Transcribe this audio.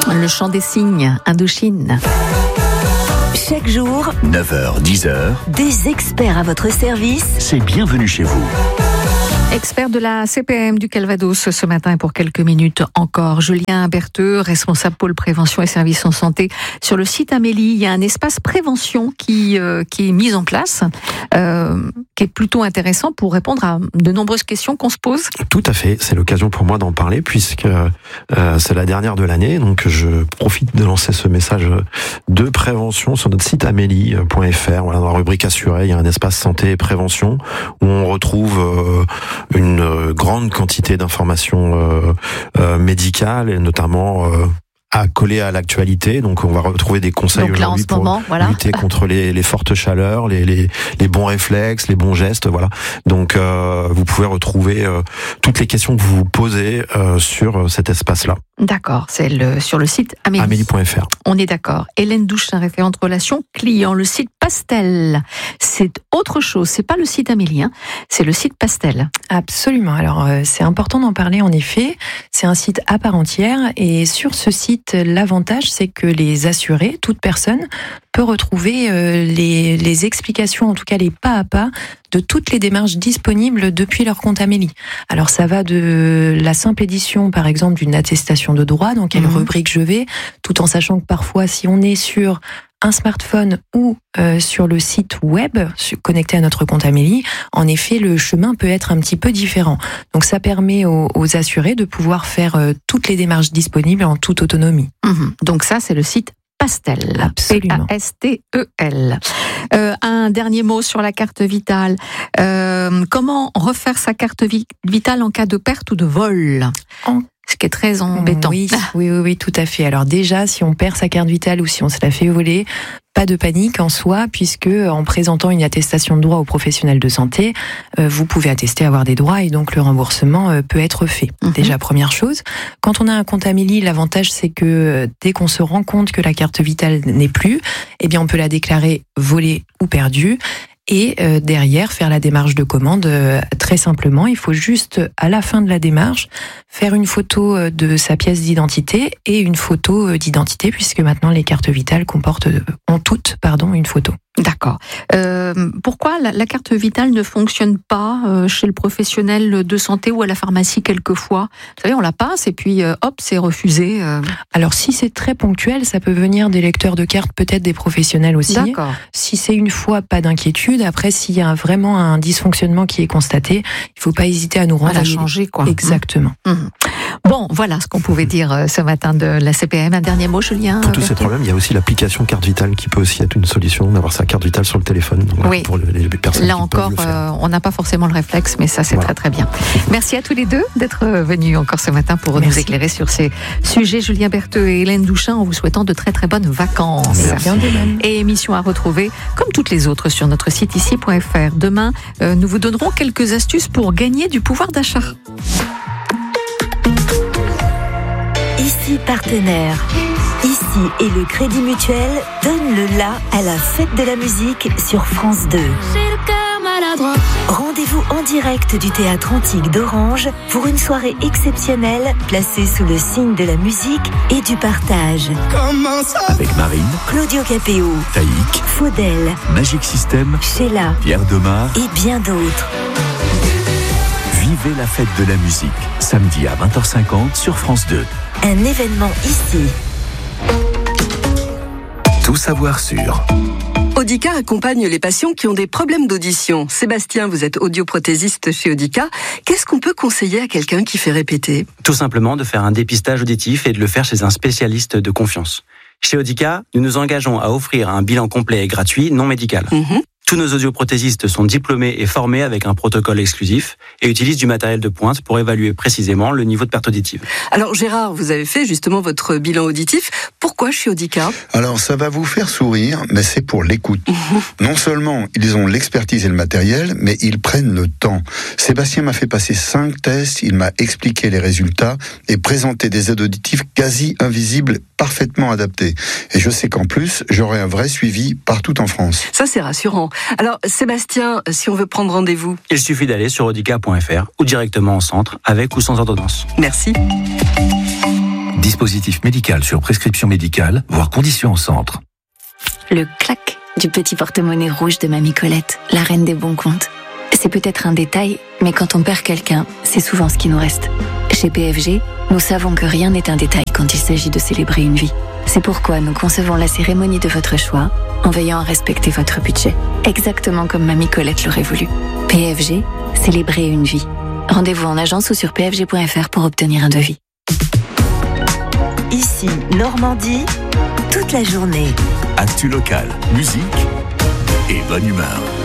Le chant des cygnes, Indochine. Chaque jour, 9h, 10h, des experts à votre service. c'est bienvenue chez vous. Expert de la CPM du Calvados ce matin et pour quelques minutes encore. Julien Bertheux, responsable pôle prévention et services en santé. Sur le site Amélie, il y a un espace prévention qui est mis en place, qui est plutôt intéressant pour répondre à de nombreuses questions qu'on se pose. Tout à fait, c'est l'occasion pour moi d'en parler puisque c'est la dernière de l'année, donc je profite de lancer ce message de prévention sur notre site amélie.fr. Voilà, dans la rubrique assurée, il y a un espace santé et prévention où on retrouve une grande quantité d'informations médicales et notamment accolées à l'actualité. Donc on va retrouver des conseils Donc là, aujourd'hui en ce moment, pour lutter contre les fortes chaleurs, les bons réflexes, les bons gestes, voilà. Donc vous pouvez retrouver toutes les questions que vous vous posez sur cet espace-là. D'accord, c'est sur le site Amélie. Amélie.fr. On est d'accord. Hélène Douchin, référente relations clients. Le site Pastel, c'est autre chose. C'est pas le site Amélie, hein. C'est le site Pastel. Absolument. Alors, c'est important d'en parler, en effet. C'est un site à part entière. Et sur ce site, l'avantage, c'est que les assurés, toute personne, peut retrouver les explications, en tout cas les pas à pas, de toutes les démarches disponibles depuis leur compte Amélie. Alors, ça va de la simple édition, par exemple, d'une attestation de droit, dans quelle rubrique je vais, tout en sachant que parfois, si on est sur un smartphone ou sur le site web connecté à notre compte Amélie, en effet, le chemin peut être un petit peu différent. Donc, ça permet aux assurés de pouvoir faire toutes les démarches disponibles en toute autonomie. Donc ça, c'est le site Pastel. Absolument. Pastel. Un dernier mot sur la carte vitale. Comment refaire sa carte vitale en cas de perte ou de vol ? Ce qui est très embêtant. Oui, tout à fait. Alors déjà, si on perd sa carte vitale ou si on se la fait voler, pas de panique en soi, puisque en présentant une attestation de droit aux professionnels de santé, vous pouvez attester avoir des droits et donc le remboursement peut être fait. Déjà, première chose. Quand on a un compte Amélie, l'avantage c'est que dès qu'on se rend compte que la carte vitale n'est plus, eh bien on peut la déclarer volée ou perdue. Et derrière, faire la démarche de commande très simplement. Il faut juste, à la fin de la démarche, faire une photo de sa pièce d'identité et une photo d'identité, puisque maintenant les cartes vitales ont toutes une photo. D'accord. Pourquoi la carte vitale ne fonctionne pas chez le professionnel de santé ou à la pharmacie quelquefois ? Vous savez, on la passe et puis hop, c'est refusé. Alors si c'est très ponctuel, ça peut venir des lecteurs de cartes, peut-être des professionnels aussi. D'accord. Si c'est une fois, pas d'inquiétude. Après, s'il y a vraiment un dysfonctionnement qui est constaté, il ne faut pas hésiter à nous renvoyer. À la changer, quoi. Exactement. Bon, voilà ce qu'on pouvait dire ce matin de la CPM. Un dernier mot, Julien ? Pour tous ces problèmes, il y a aussi l'application carte vitale qui peut aussi être une solution, d'avoir sa carte vitale sur le téléphone. Donc, oui. Pour les personnes là qui encore, peuvent le faire. on n'a pas forcément le réflexe, mais ça c'est Voilà. très très bien. Merci à tous les deux d'être venus encore ce matin pour nous éclairer sur ces sujets. Julien Bertheux et Hélène Douchin, en vous souhaitant de très très bonnes vacances. Bien de même. Et émission à retrouver, comme toutes les autres, sur notre site ici.fr. Demain, nous vous donnerons quelques astuces pour gagner du pouvoir d'achat. Ici partenaire. Ici et le Crédit Mutuel donne le la à la fête de la musique sur France 2. Rendez-vous en direct du Théâtre Antique d'Orange pour une soirée exceptionnelle placée sous le signe de la musique et du partage. Avec Marine, Claudio Capéo, Taïk, Faudel, Magic System, Sheila Pierre Demar. et bien d'autres. Vivez la fête de la musique. Samedi à 20h50 sur France 2. Un événement ici. Tout savoir sur. Audica accompagne les patients qui ont des problèmes d'audition. Sébastien, vous êtes audioprothésiste chez Audica. Qu'est-ce qu'on peut conseiller à quelqu'un qui fait répéter ? Tout simplement de faire un dépistage auditif et de le faire chez un spécialiste de confiance. Chez Audica, nous nous engageons à offrir un bilan complet et gratuit, non médical. Tous nos audioprothésistes sont diplômés et formés avec un protocole exclusif et utilisent du matériel de pointe pour évaluer précisément le niveau de perte auditive. Alors Gérard, vous avez fait justement votre bilan auditif. Pourquoi chez Audica ? Alors ça va vous faire sourire, mais c'est pour l'écoute. Non seulement ils ont l'expertise et le matériel, mais ils prennent le temps. Sébastien m'a fait passer 5 tests, il m'a expliqué les résultats et présenté des aides auditives quasi invisibles, parfaitement adaptées. Et je sais qu'en plus, j'aurai un vrai suivi partout en France. Ça c'est rassurant. Alors Sébastien, si on veut prendre rendez-vous ? Il suffit d'aller sur audica.fr ou directement au centre, avec ou sans ordonnance. Merci. Dispositif médical sur prescription médicale, voire conditions en centre. Le clac du petit porte-monnaie rouge de Mamie Colette, la reine des bons comptes. C'est peut-être un détail, mais quand on perd quelqu'un, c'est souvent ce qui nous reste. Chez PFG, nous savons que rien n'est un détail quand il s'agit de célébrer une vie. C'est pourquoi nous concevons la cérémonie de votre choix en veillant à respecter votre budget. Exactement comme Mamie Colette l'aurait voulu. PFG, célébrer une vie. Rendez-vous en agence ou sur pfg.fr pour obtenir un devis. Ici, Normandie, toute la journée. Actu local, musique et bonne humeur.